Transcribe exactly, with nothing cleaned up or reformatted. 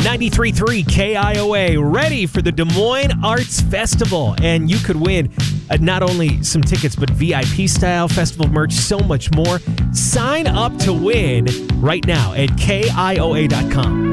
ninety-three point three K I O A, ready for the Des Moines Arts Festival. And you could win uh, not only some tickets, but V I P style festival merch, so much more. Sign up to win right now at K I O A dot com.